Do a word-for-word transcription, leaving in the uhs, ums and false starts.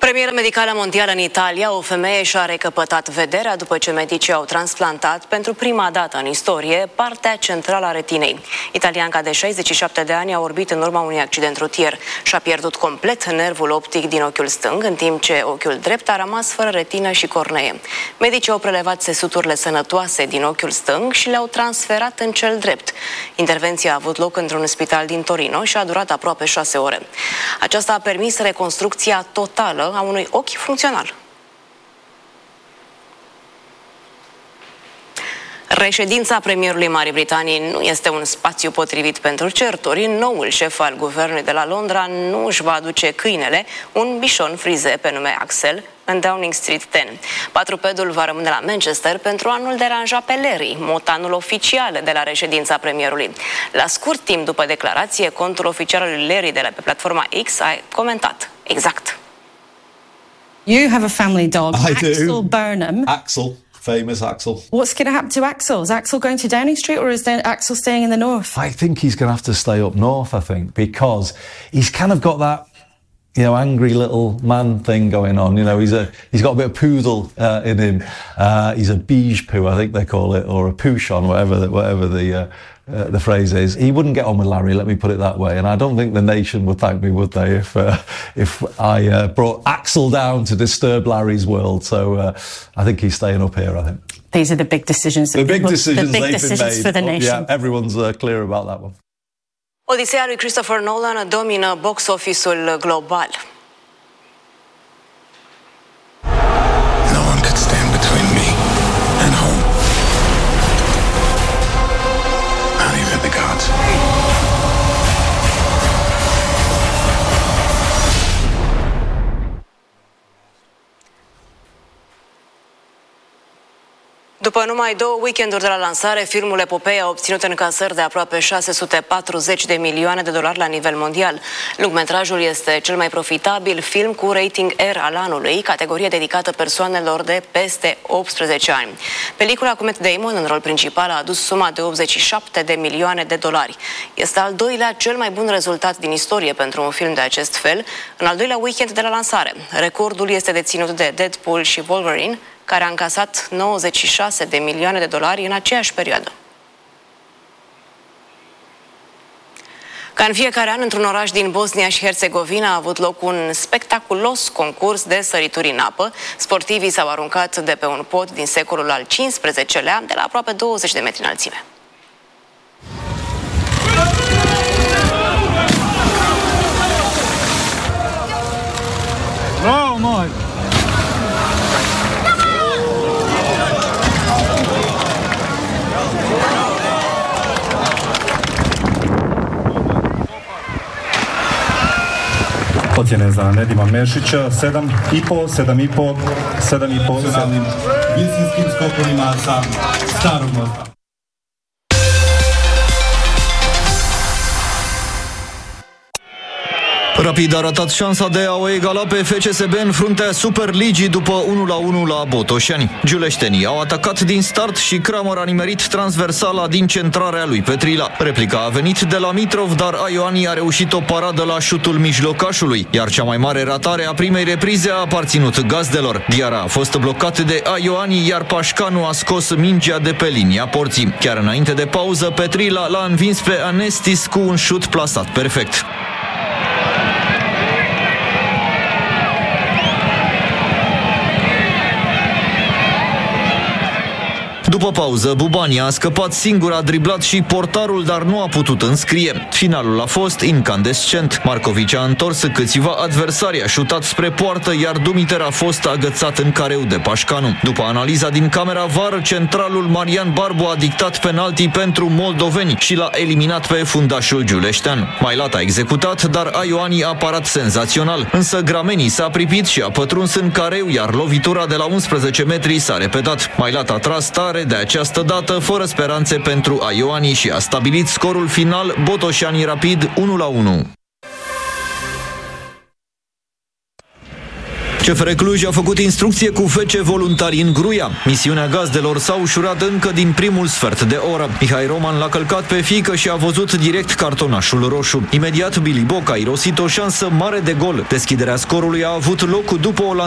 Premieră medicală mondială în Italia, o femeie și-a recăpătat vederea după ce medicii au transplantat pentru prima dată în istorie partea centrală a retinei. Italianca de șaizeci și șapte de ani a orbit în urma unui accident rutier. Și-a pierdut complet nervul optic din ochiul stâng, în timp ce ochiul drept a rămas fără retină și cornee. Medicii au prelevat țesuturile sănătoase din ochiul stâng și le-au transferat în cel drept. Intervenția a avut loc într-un spital din Torino și a durat aproape șase ore. Aceasta a permis reconstrucția totală a unui ochi funcțional. Reședința premierului Marii Britanii nu este un spațiu potrivit pentru certuri. Noul șef al guvernului de la Londra nu își va aduce câinele, un bișon frize pe nume Axel, în Downing Street zece. Patrupedul va rămâne la Manchester pentru a nu-l deranja pe Larry, motanul oficial de la reședința premierului. La scurt timp după declarație, contul oficial al lui Larry de la pe platforma X a comentat exact. You have a family dog, I Axel do. Burnham. Axel, famous Axel. What's going to happen to Axel? Is Axel going to Downing Street or is Axel staying in the north? I think he's going to have to stay up north, I think, because he's kind of got that, you know, angry little man thing going on. You know, he's a he's got a bit of poodle uh, in him. Uh, he's a beige poo, I think they call it, or a poochon, whatever the, whatever the uh, uh, the phrase is. He wouldn't get on with Larry, let me put it that way. And I don't think the nation would thank me, would they, if uh, if I uh, brought Axel down to disturb Larry's world. So uh, I think he's staying up here, I think. These are the big decisions. That The big people, decisions the big they've decisions been for the made. nation. Yeah, everyone's uh, clear about that one. Odiseea lui Christopher Nolan domină box office-ul global. No one could stand between me and home. Not even the gods. După numai două weekenduri de la lansare, filmul Epopeea a obținut încasări de aproape șase sute patruzeci de milioane de dolari la nivel mondial. Lungmetrajul este cel mai profitabil film cu rating R al anului, categorie dedicată persoanelor de peste optsprezece ani. Pelicula cu Matt Damon în rol principal a adus suma de optzeci și șapte de milioane de dolari. Este al doilea cel mai bun rezultat din istorie pentru un film de acest fel, în al doilea weekend de la lansare. Recordul este deținut de Deadpool și Wolverine, care a încasat nouăzeci și șase de milioane de dolari în aceeași perioadă. Ca în fiecare an, într-un oraș din Bosnia și Herțegovina a avut loc un spectaculos concurs de sărituri în apă. Sportivii s-au aruncat de pe un pod din secolul al cincisprezecelea, de la aproape douăzeci de metri înălțime. Bravo, moj! Ocjene za Nedima Mešića, sedam i pol, sedam i pol, sedam i pol, sedam i pol. Visinskim skokovima sa Starog Mosta. Rapid a ratat șansa de a o egala pe F C S B în fruntea Superligii după unu la unu la Botoșani. Giuleștenii au atacat din start și Kramer a nimerit transversala din centrarea lui Petrila. Replica a venit de la Mitrov, dar Aioani a reușit o paradă la șutul mijlocașului, iar cea mai mare ratare a primei reprize a aparținut gazdelor. Diara a fost blocat de Aioani, iar Pașcanu a scos mingea de pe linia porții. Chiar înainte de pauză, Petrila l-a învins pe Anestis cu un șut plasat perfect. După pauză, Bubania a scăpat singur, a driblat și portarul, dar nu a putut înscrie. Finalul a fost incandescent. Marcovici a întors câțiva adversari, a șutat spre poartă, iar Dumiter a fost agățat în careu de Pașcanu. După analiza din camera V A R, centralul Marian Barbu a dictat penalti pentru moldoveni și l-a eliminat pe fundașul giuleștean. Mailat a executat, dar Aioani a parat senzațional. Însă Gramenii s-a pripit și a pătruns în careu, iar lovitura de la unsprezece metri s-a repetat. Mailat a tras tare de această dată, fără speranțe pentru Aioani, și a stabilit scorul final, Botoșani Rapid unu la unu. C F R Cluj a făcut instrucție cu F C voluntari în Gruia. Misiunea gazdelor s-a ușurat încă din primul sfert de oră. Mihai Roman l-a călcat pe fiică și a văzut direct cartonașul roșu. Imediat Billy Boc a irosit o șansă mare de gol. Deschiderea scorului a avut loc după o